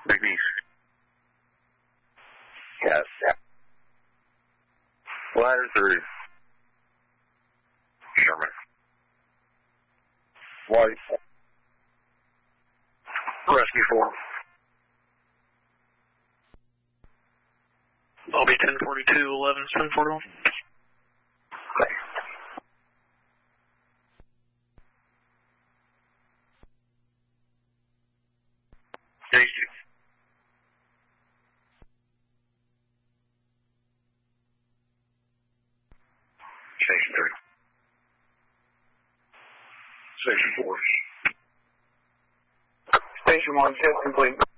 McNeese. Yes. Ladder 3. Sherman. White. Rescue 4. I'll be 1042, 11, 741. Okay. Stage 2. Station 3. Station 4. Station 1, test complete.